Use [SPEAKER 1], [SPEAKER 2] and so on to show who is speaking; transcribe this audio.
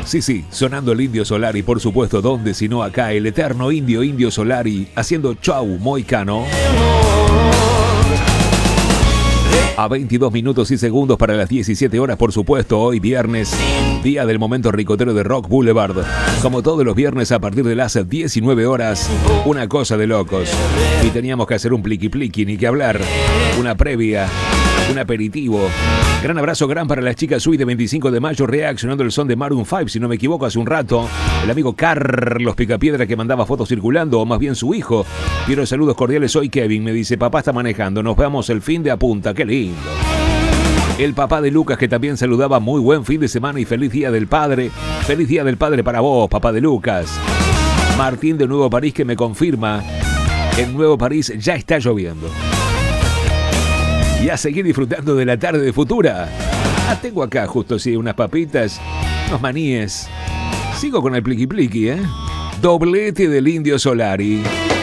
[SPEAKER 1] Sí, sonando el Indio Solari, por supuesto, ¿dónde sino acá? El eterno Indio Solari, haciendo Chau Moicano. A 22 minutos y segundos para las 17 horas, por supuesto, hoy viernes, día del momento ricotero de Rock Boulevard. Como todos los viernes a partir de las 19 horas, una cosa de locos. Y teníamos que hacer un pliqui, ni que hablar, una previa, un aperitivo. Gran abrazo, gran para las chicas Sui de 25 de mayo, reaccionando el son de Maroon 5, si no me equivoco, hace un rato. El amigo Carlos Picapiedra que mandaba fotos circulando, o más bien su hijo. Quiero saludos cordiales, soy Kevin, me dice, papá está manejando, nos vemos el fin de apunta, qué lindo. El papá de Lucas que también saludaba, muy buen fin de semana y feliz día del padre. Feliz día del padre para vos, papá de Lucas. Martín de Nuevo París que me confirma, en Nuevo París ya está lloviendo. Y a seguir disfrutando de la tarde de Futura. Tengo acá justo, sí, unas papitas, unos maníes. Sigo con el pliqui, ¿eh? Doblete del Indio Solari.